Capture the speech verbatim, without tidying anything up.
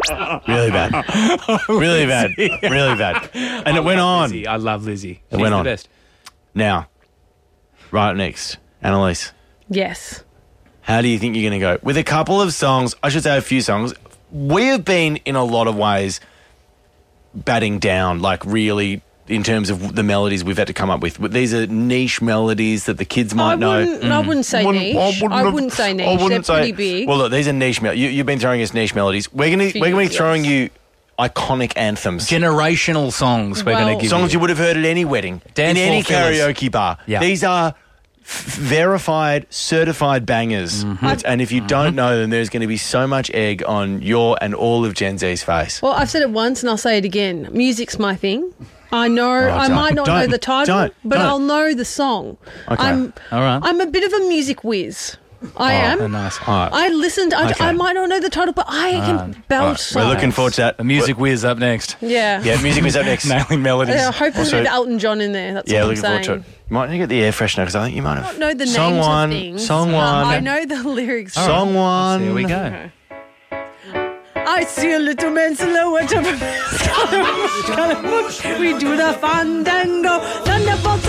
Really bad. Really bad. Really bad. And it went on. Lizzie. I love Lizzie. It She's went the on. best. Now, right up next, Annalise. Yes. How do you think you're going to go? With a couple of songs, I should say a few songs, we have been in a lot of ways batting down, like really in terms of the melodies we've had to come up with. These are niche melodies that the kids might I know. wouldn't, I wouldn't say Wouldn't- niche. I wouldn't I have- wouldn't say I niche. wouldn't They're say- pretty big. Well, look, these are niche melodies. You, you've been throwing us niche melodies. We're going to For we're going to you, be throwing yes. you iconic anthems. Generational songs we're Well- going to give Songs you. you would have heard at any wedding, Dance in any floor fillers. karaoke bar. Yeah. These are f- verified, certified bangers. Mm-hmm. It's- And if you don't know them, there's going to be so much egg on your and all of Gen Z's face. Well, I've said it once and I'll say it again. Music's my thing. I know I don't- might not know don't- the title, don't- but don't. I'll know the song. Okay. I'm, All right. I'm a bit of a music whiz. I am. Oh, nice. All right. I listened. I, Okay. I might not know the title, but I can belch songs. We're looking forward to that. The music whiz up next. Yeah. Yeah, music was up next. Nailing melodies. Yeah, hopefully Also- with Elton John in there. That's Yeah, what looking I'm forward saying. to it. You might need to get the air freshener because I think you might I have. don't know the Song names one, of things. song but one. I know the lyrics. Song one. Here we go. I see a little man silhouette of a We do the fandango, thunderbolts